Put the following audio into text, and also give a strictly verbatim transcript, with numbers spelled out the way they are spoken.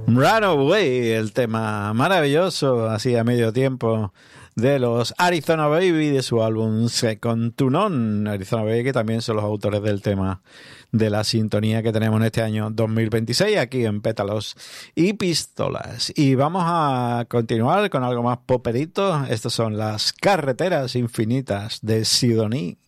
Runaway, el tema maravilloso, así a medio tiempo, de los Arizona Baby, de su álbum Second to None. Arizona Baby, que también son los autores del tema de la sintonía que tenemos en este año dos mil veintiséis aquí en Pétalos y Pistolas. Y vamos a continuar con algo más poperito. Estas son las Carreteras Infinitas de Sidoní.